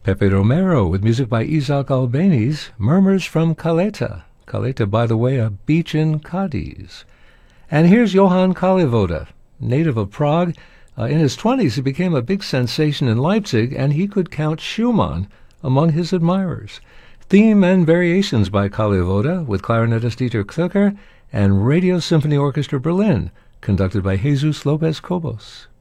Pepe Romero with music by Isaac Albéniz, Murmurs from Caleta. Caleta, by the way, a beach in Cadiz. And here's Johann Kalivoda, native of Prague. In his 20s, he became a big sensation in Leipzig, and he could count Schumann among his admirers. Theme and variations by Kalivoda with clarinetist Dieter Klöcker and Radio Symphony Orchestra Berlin, conducted by Jesus Lopez Cobos.